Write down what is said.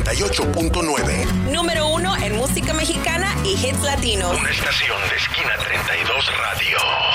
98.9. Número 1 en música mexicana y hits latinos. Una estación de Esquina 32 Radio.